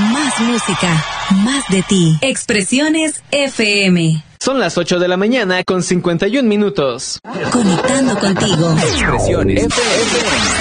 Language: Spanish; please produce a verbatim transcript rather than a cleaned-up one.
Más música, más de ti. Expresiones F M. Son las ocho de la mañana con cincuenta y un minutos. Conectando contigo. Expresiones F M.